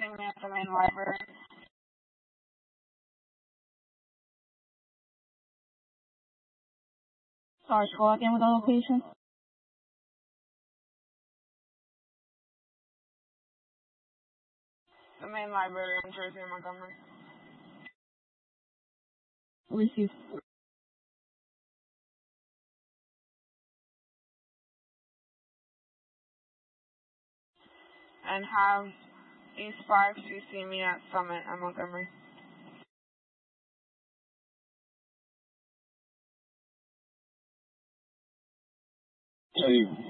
see me at the main library. Sorry, go again with the location. The main library in Jersey and Montgomery. Receive. And have East 5 CC me at Summit and Montgomery. Hey,